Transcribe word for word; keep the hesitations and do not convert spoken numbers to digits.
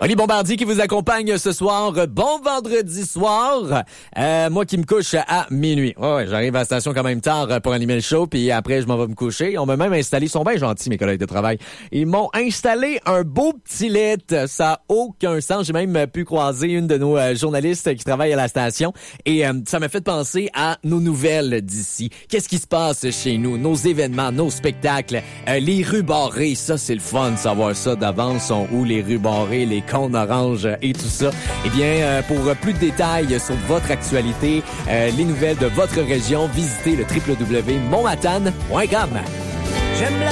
Oli Bombardier qui vous accompagne ce soir. Bon vendredi soir. Euh, moi qui me couche à minuit. Ouais, ouais, j'arrive à la station quand même tard pour animer le show, puis après je m'en vais me coucher. On m'a même installé, ils sont bien gentils mes collègues de travail. Ils m'ont installé un beau petit lit. Ça a aucun sens. J'ai même pu croiser une de nos euh, journalistes qui travaille à la station et euh, ça m'a fait penser à nos nouvelles d'ici. Qu'est-ce qui se passe chez nous? Nos événements, nos spectacles, euh, les rues barrées. Ça, c'est le fun de savoir ça d'avance. Sont où les rues barrées, les cônes oranges et tout ça. Eh bien, euh, pour plus de détails sur votre actualité, euh, les nouvelles de votre région, visitez le w w w point montmatane point com. J'aime la